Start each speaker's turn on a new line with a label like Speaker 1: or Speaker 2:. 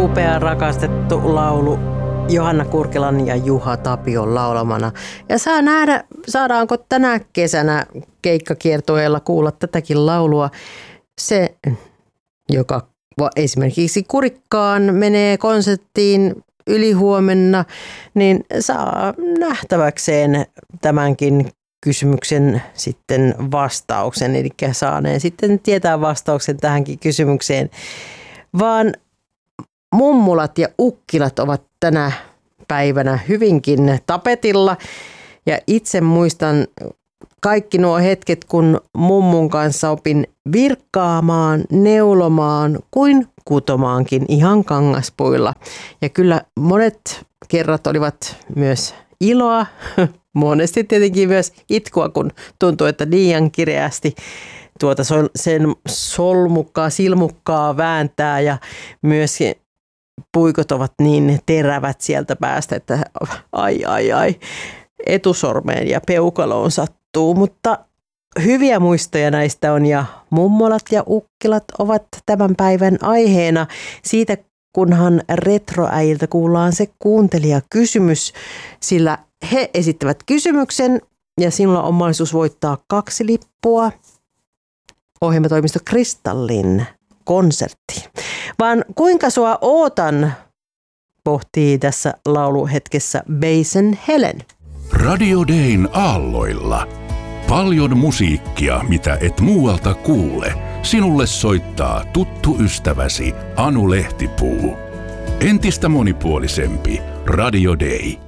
Speaker 1: upea rakastettu laulu Johanna Kurkilan ja Juha Tapion laulamana. Ja saa nähdä, saadaanko tänä kesänä keikkakiertueella kuulla tätäkin laulua. Se, joka esimerkiksi Kurikkaan menee konserttiin ylihuomenna, niin saa nähtäväkseen tämänkin kysymyksen sitten vastauksen. Eli saaneen sitten tietää vastauksen tähänkin kysymykseen. Vaan mummulat ja ukkilat ovat tänä päivänä hyvinkin tapetilla. Ja itse muistan kaikki nuo hetket, kun mummun kanssa opin virkkaamaan, neulomaan kuin kutomaankin ihan kangaspuilla. Ja kyllä monet kerrat olivat myös iloa, monesti tietenkin myös itkua, kun tuntui, että liian kireästi sen silmukkaa vääntää ja myös puikot ovat niin terävät sieltä päästä, että ai, etusormeen ja peukaloon sattuu, mutta hyviä muistoja näistä on ja mummolat ja ukkilat ovat tämän päivän aiheena. Siitä kunhan retroäijiltä kuullaan se kuuntelijakysymys, sillä he esittävät kysymyksen ja sinulla on mahdollisuus voittaa 2 lippua ohjelmatoimisto Kristallin konserttiin. Vaan kuinka sua ootan, pohtii tässä lauluhetkessä Basen Helen.
Speaker 2: Radio Dayn aalloilla. Paljon musiikkia, mitä et muualta kuule. Sinulle soittaa tuttu ystäväsi Anu Lehtipuu. Entistä monipuolisempi Radio Day.